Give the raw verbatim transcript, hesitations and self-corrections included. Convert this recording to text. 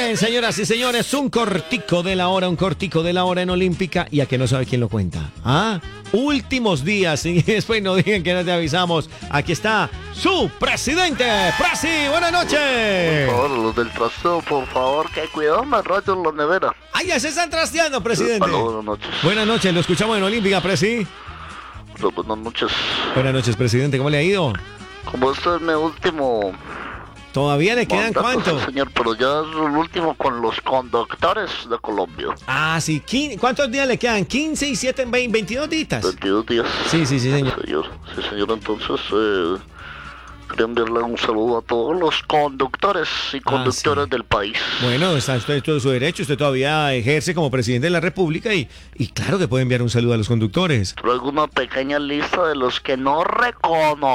Bien, señoras y señores, un cortico de la hora, un cortico de la hora en Olímpica. Y a que no sabe quién lo cuenta. ¿Ah? Últimos días. Y después no digan que no te avisamos. Aquí está su presidente. Presi, buenas noches. Por favor, los del trasteo, por favor, que cuidado, me rayo en la nevera. ¡Ay, ya se están trasteando, presidente! Hola, buenas noches. Buenas noches, lo escuchamos en Olímpica, Presi. Hola, buenas noches. Buenas noches, presidente, ¿cómo le ha ido? Como este es mi último... ¿Todavía le quedan mandato, cuánto? sí, señor, pero ya es el último con los conductores de Colombia. Ah, sí, quin- ¿cuántos días le quedan? ¿quince y siete, veinte, veintidós días? veintidós días. Sí, sí, sí, señor. Señor, sí, señor, entonces... Eh... Quería enviarle un saludo a todos los conductores y conductoras ah, sí. del país. Bueno, está usted todo su derecho, usted todavía ejerce como presidente de la República y, y claro que puede enviar un saludo a los conductores. Traigo una pequeña lista de los que no reconozco.